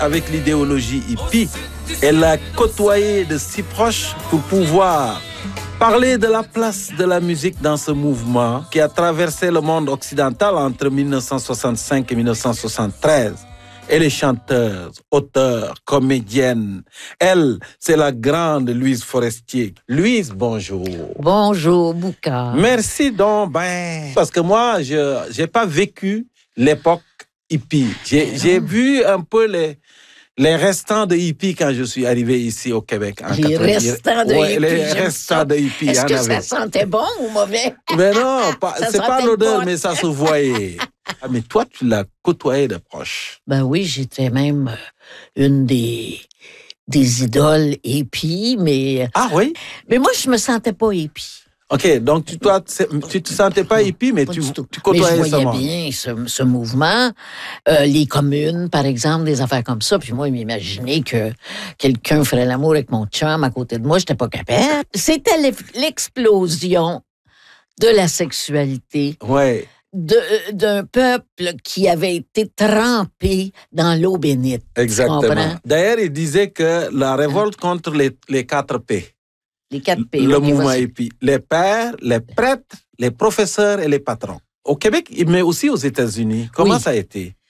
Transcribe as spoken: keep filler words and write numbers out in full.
avec l'idéologie hippie. Elle a côtoyé de si proche pour pouvoir parler de la place de la musique dans ce mouvement qui a traversé le monde occidental entre mille neuf cent soixante-cinq et mille neuf cent soixante-treize. Elle est chanteuse, auteure, comédienne. Elle, c'est la grande Louise Forestier. Louise, bonjour. Bonjour, Bouka. Merci donc, ben, parce que moi, je j'ai pas vécu l'époque hippie. J'ai, j'ai vu un peu les, les restants de hippie quand je suis arrivé ici au Québec. En les restants de ouais, hippie. Les restants de hippie. Est-ce que avait. ça sentait bon ou mauvais? Mais non, pas, c'est pas l'odeur, bon. mais ça se voyait. Ah, mais toi, tu l'as côtoyé de proche. Ben oui, j'étais même euh, une des, des idoles hippies, mais... Ah oui? Mais moi, je me sentais pas hippie. OK, donc tu, toi, tu te sentais pas hippie, mais pas tu, tu côtoyais ce monde. Mais je voyais bien ce, ce mouvement, euh, les communes, par exemple, des affaires comme ça. Puis moi, m'imaginer que quelqu'un ferait l'amour avec mon chum à côté de moi, j'étais pas capable. C'était l'explosion de la sexualité. Ouais. De, d'un peuple qui avait été trempé dans l'eau bénite. Exactement. D'ailleurs, il disait que la révolte hein? contre les, les quatre P. Les quatre P. Le mouvement hippie. Les pères, les prêtres, les professeurs et les patrons. Au Québec, mais aussi aux États-Unis. Comment oui. ça a été?